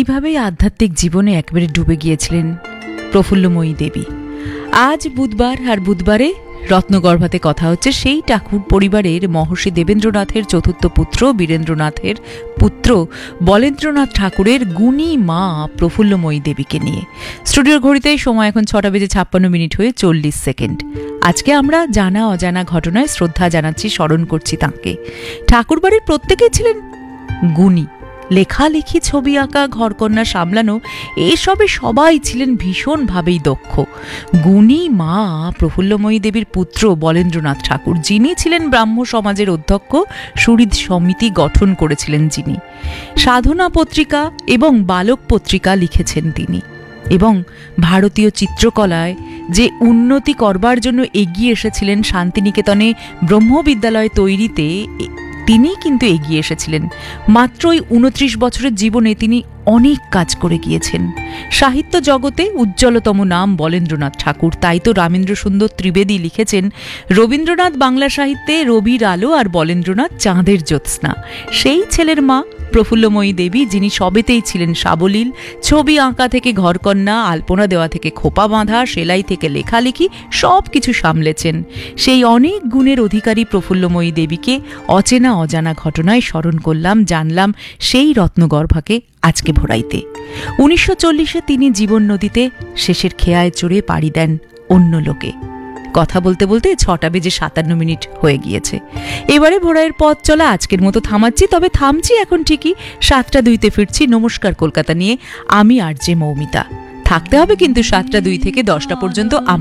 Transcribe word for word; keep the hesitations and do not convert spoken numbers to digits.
এইভাবেই আধ্যাত্মিক জীবনে একেবারে ডুবে গিয়েছিলেন প্রফুল্লময়ী দেবী। আজ বুধবার, আর বুধবারে রত্নগর্ভাতে কথা হচ্ছে সেই ঠাকুর পরিবারের মহর্ষি দেবেন্দ্রনাথের চতুর্থ পুত্র বীরেন্দ্রনাথের পুত্র বলেন্দ্রনাথ ঠাকুরের গুণী মা প্রফুল্লময়ী দেবীকে নিয়ে। স্টুডিওর ঘড়িতে সময় এখন ছটা বেজে ছাপ্পান্ন মিনিট হয়ে চল্লিশ সেকেন্ড। আজকে আমরা জানা অজানা ঘটনায় শ্রদ্ধা জানাচ্ছি, স্মরণ করছি তাঁকে। ঠাকুরবাড়ির প্রত্যেকেই ছিলেন গুণী। লেখালেখি, ছবি আঁকা, ঘরকন্যা সামলানো, এসবে সবাই ছিলেন ভীষণভাবেই দক্ষ। গুণী মা প্রফুল্লময়ী দেবীর পুত্র বলেন্দ্রনাথ ঠাকুর, যিনি ছিলেন ব্রাহ্ম সমাজের অধ্যক্ষ, সুহৃদ সমিতি গঠন করেছিলেন যিনি, সাধনা পত্রিকা এবং বালক পত্রিকা লিখেছেন তিনি, এবং ভারতীয় চিত্রকলায় যে উন্নতি করবার জন্য এগিয়ে এসেছিলেন, শান্তিনিকেতনে ব্রহ্মবিদ্যালয় তৈরিতে তিনি কিন্তু এগিয়ে এসেছিলেন। মাত্র ওই উনত্রিশ বছরের জীবনে তিনি অনেক কাজ করে গিয়েছেন। সাহিত্য জগতে উজ্জ্বলতম নাম বলেন্দ্রনাথ ঠাকুর। তাই তো রামেন্দ্র সুন্দর ত্রিবেদী লিখেছেন, রবীন্দ্রনাথ বাংলা সাহিত্যে রবির আলো আর বলেন্দ্রনাথ চাঁদের জ্যোৎস্না। সেই ছেলের মা প্রফুল্লময়ী দেবী, যিনি সবেতেই ছিলেন সাবলীল। ছবি আঁকা থেকে ঘরকন্যা, আলপনা দেওয়া থেকে খোপা বাঁধা, সেলাই থেকে লেখালেখি, সব কিছু সামলেছেন। সেই অনেক গুণের অধিকারী প্রফুল্লময়ী দেবীকে অচেনা অজানা ঘটনায় স্মরণ করলাম, জানলাম সেই রত্নগর্ভাকে আজকে ভোরাইতে। উনিশশো চল্লিশে তিনি জীবন নদীতে শেষের খেয়ায় চড়ে পাড়ি দেন অন্য লোকে। কথা বলতে বলতে ছটা বেজে সাতান্ন মিনিট হয়ে গিয়েছে। এবারে ভোরাইয়ের পথ চলা আজকের মতো থামাচ্ছি, তবে থামছি এখন ঠিকই। সাতটা দুইতে ফিরছি নমস্কার কলকাতা নিয়ে। আমি আর জে মৌমিতা। থাকতে হবে কিন্তু সাতটা দুই থেকে দশটা পর্যন্ত।